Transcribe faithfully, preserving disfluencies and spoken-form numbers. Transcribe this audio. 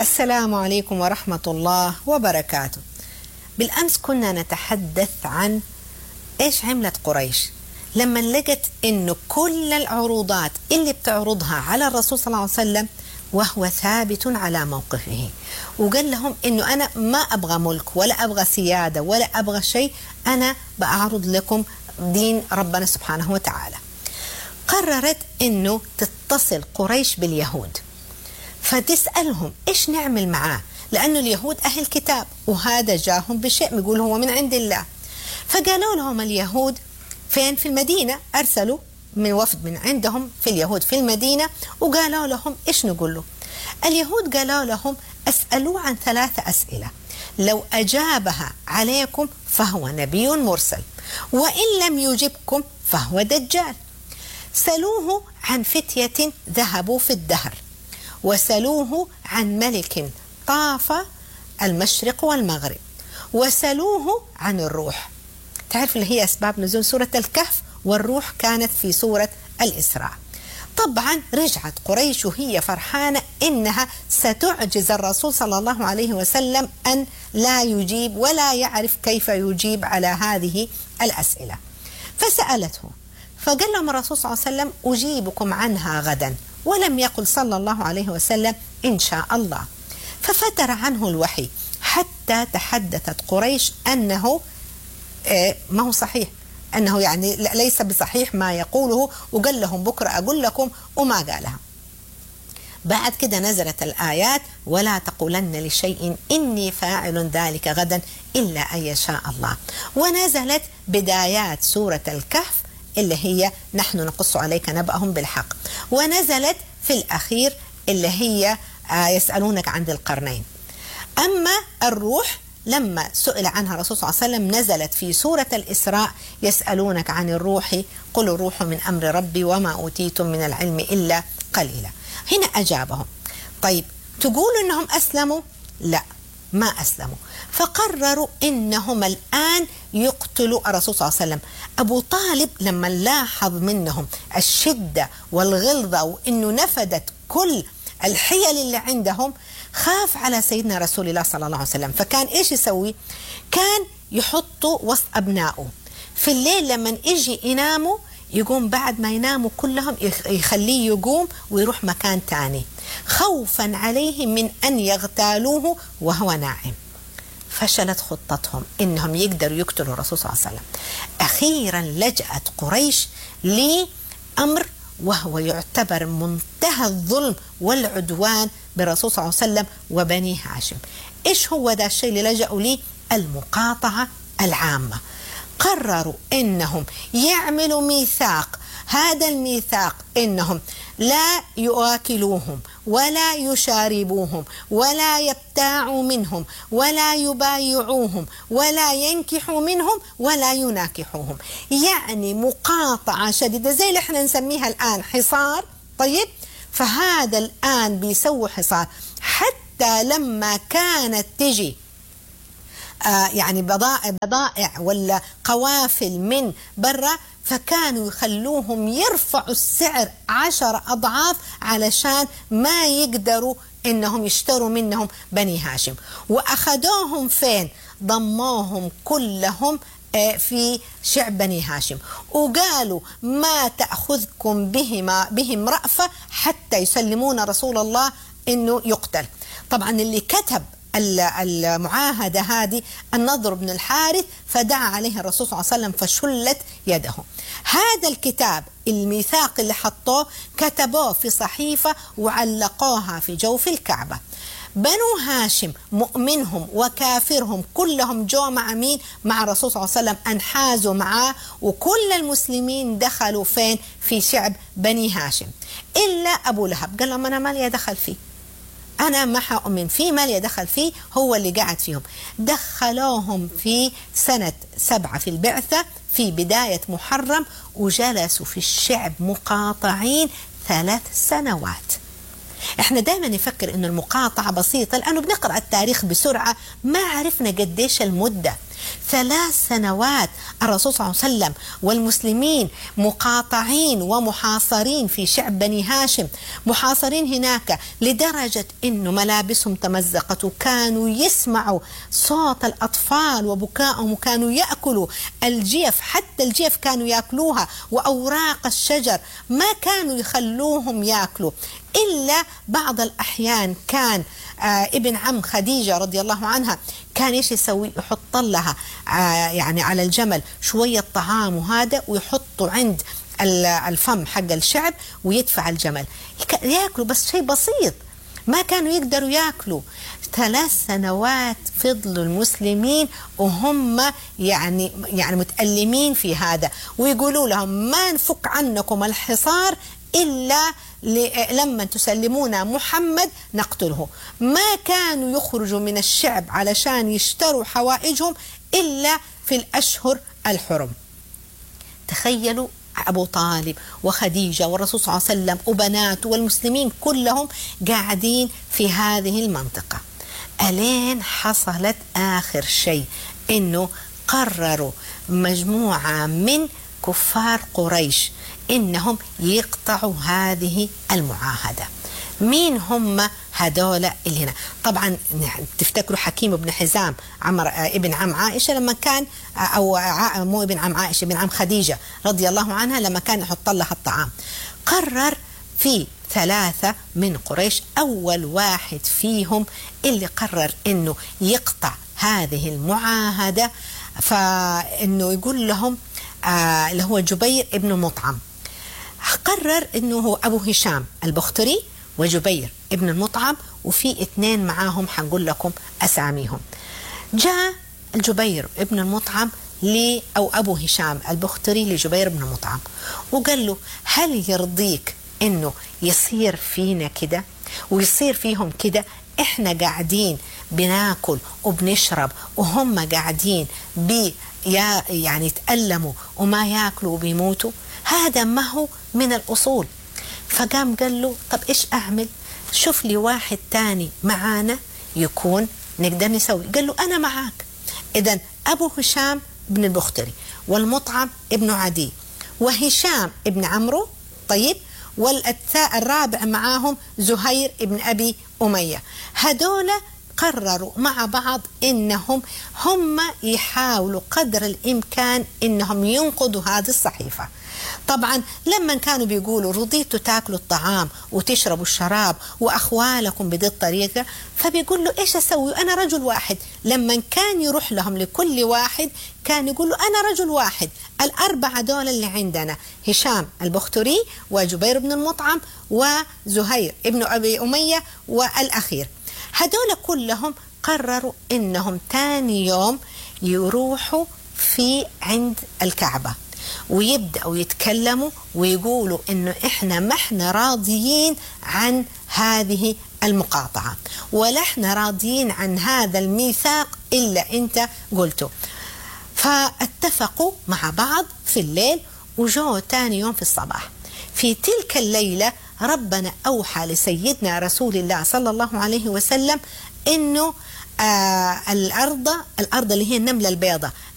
السلام عليكم ورحمة الله وبركاته. بالأمس كنا نتحدث عن إيش عملت قريش لما لقت إنه كل العروضات اللي بتعرضها على الرسول صلى الله عليه وسلم وهو ثابت على موقفه، وقال لهم إنه أنا ما أبغى ملك ولا أبغى سيادة ولا أبغى شيء، أنا بأعرض لكم دين ربنا سبحانه وتعالى. قررت إنه تتصل قريش باليهود فتسألهم إيش نعمل معاه، لأنه اليهود أهل كتاب وهذا جاهم بشيء يقول هو من عند الله. فقالوا لهم اليهود فين؟ في المدينة، أرسلوا من وفد من عندهم في اليهود في المدينة وقالوا لهم إيش نقول له. اليهود قالوا لهم أسألوا عن ثلاثة أسئلة، لو أجابها عليكم فهو نبي مرسل، وإن لم يجبكم فهو دجال. سألوه عن فتية ذهبوا في الدهر، وسألوه عن ملك طاف المشرق والمغرب، وسألوه عن الروح. تعرف اللي هي أسباب نزول سورة الكهف، والروح كانت في سورة الإسراء. طبعا رجعت قريش وهي فرحانة إنها ستعجز الرسول صلى الله عليه وسلم أن لا يجيب ولا يعرف كيف يجيب على هذه الأسئلة. فسألته فقال لهم الرسول صلى الله عليه وسلم أجيبكم عنها غدا، ولم يقل صلى الله عليه وسلم إن شاء الله. ففتر عنه الوحي حتى تحدثت قريش أنه ما هو صحيح، أنه يعني ليس بصحيح ما يقوله، وقال لهم بكرة أقول لكم وما قالها. بعد كده نزلت الآيات ولا تقولن لشيء إني فاعل ذلك غدا إلا أن يشاء الله، ونزلت بدايات سورة الكهف اللي هي نحن نقص عليك نبأهم بالحق، ونزلت في الأخير اللي هي يسألونك عن ذي القرنين. أما الروح لما سئل عنها الرسول صلى الله عليه وسلم نزلت في سورة الإسراء يسألونك عن الروح قل الروح من أمر ربي وما أوتيتم من العلم إلا قليلا. هنا أجابهم. طيب تقولوا إنهم أسلموا؟ لا، ما أسلموا. فقرروا إنهم الآن يقتلوا الرسول صلى الله عليه وسلم. أبو طالب لما لاحظ منهم الشدة والغلظة وإنه نفدت كل الحيل اللي عندهم، خاف على سيدنا رسول الله صلى الله عليه وسلم. فكان إيش يسوي؟ كان يحطوا وسط أبنائه في الليل لما يجي يناموا، يقوم بعد ما يناموا كلهم يخليه يقوم ويروح مكان تاني خوفا عليه من أن يغتالوه وهو نائم. فشلت خطتهم إنهم يقدروا يقتلوا الرسول صلى الله عليه وسلم. أخيرا لجأت قريش لأمر وهو يعتبر منتهى الظلم والعدوان بالرسول صلى الله عليه وسلم وبني هاشم. إيش هو ذا الشيء اللي لجأوا ليه؟ المقاطعة العامة. قرروا إنهم يعملوا ميثاق، هذا الميثاق إنهم لا يؤكلوهم ولا يشاربوهم ولا يبتاعوا منهم ولا يبايعوهم ولا ينكحوا منهم ولا يناكحوهم. يعني مقاطعة شديدة زي اللي احنا نسميها الآن حصار. طيب فهذا الآن بيسووا حصار، حتى لما كانت تجي آه يعني بضائع بضائع ولا قوافل من برا، فكانوا يخلوهم يرفعوا السعر عشر أضعاف علشان ما يقدروا إنهم يشتروا منهم بني هاشم. وأخذوهم فين؟ ضموهم كلهم في شعب بني هاشم، وقالوا ما تأخذكم بهما بهم رأفة حتى يسلمون رسول الله إنه يقتل. طبعا اللي كتب المعاهدة هذه النضر بن الحارث، فدعا عليه الرسول صلى الله عليه وسلم فشلت يده. هذا الكتاب الميثاق اللي حطوه كتبوه في صحيفة وعلقوها في جوف الكعبة. بنو هاشم مؤمنهم وكافرهم كلهم جو مع مين؟ مع الرسول صلى الله عليه وسلم، انحازوا معاه، وكل المسلمين دخلوا فين؟ في شعب بني هاشم، إلا أبو لهب قال لهم أنا ما لي دخل فيه، أنا ما حأؤمن فيه، ما لي دخل فيه، هو اللي قاعد فيهم. دخلوهم في سنة سبعة في البعثة في بداية محرم، وجلسوا في الشعب مقاطعين ثلاث سنوات. احنا دائما نفكر انه المقاطعة بسيطة لأنه بنقرأ التاريخ بسرعة، ما عرفنا قديش المدة. ثلاث سنوات الرسول صلى الله عليه وسلم والمسلمين مقاطعين ومحاصرين في شعب بني هاشم، محاصرين هناك لدرجة إنه ملابسهم تمزقت، وكانوا يسمعوا صوت الأطفال وبكائهم، وكانوا يأكلوا الجيف، حتى الجيف كانوا يأكلوها، وأوراق الشجر ما كانوا يخلوهم يأكلوا، إلا بعض الأحيان كان آه ابن عم خديجة رضي الله عنها كان إيش يسوي؟ يحط لها آه يعني على الجمل شوية طعام وهذا، ويحطوا عند الفم حق الشعب ويدفع الجمل يأكلوا، بس شيء بسيط، ما كانوا يقدروا يأكلوا. ثلاث سنوات فضلوا المسلمين وهم يعني يعني متألمين في هذا، ويقولوا لهم ما نفك عنكم الحصار إلا لما تسلمونا محمد نقتله. ما كانوا يخرجوا من الشعب علشان يشتروا حوائجهم إلا في الأشهر الحرم. تخيلوا أبو طالب وخديجة والرسول صلى الله عليه وسلم وبناته والمسلمين كلهم قاعدين في هذه المنطقة، ألين حصلت آخر شيء إنه قرروا مجموعة من كفار قريش إنهم يقطعوا هذه المعاهدة. مين هم هدول اللي هنا؟ طبعا تفتكروا حكيم بن حزام عمر ابن عم عائشة لما كان، أو مو ابن عم عائشة، ابن عم خديجة رضي الله عنها لما كان يحط لها الطعام، قرر في ثلاثة من قريش، أول واحد فيهم اللي قرر إنه يقطع هذه المعاهدة، فإنه يقول لهم آه اللي هو جبير ابن مطعم. قرر إنه هو أبو هشام البختري وجبير ابن المطعم، وفي اثنين معاهم حنقول لكم أساميهم. جاء الجبير ابن المطعم لي أو أبو هشام البختري لجبير ابن المطعم وقال له هل يرضيك إنه يصير فينا كده ويصير فيهم كده؟ إحنا قاعدين بناكل وبنشرب وهم قاعدين بي يعني يتألموا وما ياكلوا وبيموتوا، هذا ما هو من الأصول. فقام قال له طب إيش أعمل؟ شوف لي واحد تاني معانا يكون نقدر نسوي. قال له أنا معاك. إذن أبو هشام بن البختري والمطعم ابن عدي وهشام ابن عمرو، طيب، والرابع معاهم زهير ابن أبي أمية، هدول قرروا مع بعض إنهم هم يحاولوا قدر الإمكان إنهم ينقضوا هذه الصحيفة. طبعا لما كانوا بيقولوا رضيتوا تاكلوا الطعام وتشربوا الشراب وأخوالكم بهذه الطريقة، فبيقول له إيش أسوي؟ أنا رجل واحد. لما كان يروح لهم لكل واحد كان يقول له أنا رجل واحد، الأربعة دول اللي عندنا هشام البختري وجبير بن المطعم وزهير ابن أبي أمية والأخير، هدول كلهم قرروا إنهم تاني يوم يروحوا في عند الكعبة ويبدأوا يتكلموا ويقولوا إنه إحنا ما إحنا راضيين عن هذه المقاطعة، ولا إحنا راضيين عن هذا الميثاق إلا أنت قلته. فاتفقوا مع بعض في الليل وجوا تاني يوم في الصباح. في تلك الليلة ربنا أوحى لسيدنا رسول الله صلى الله عليه وسلم إنه آه الأرض الأرض اللي هي النملة البيضاء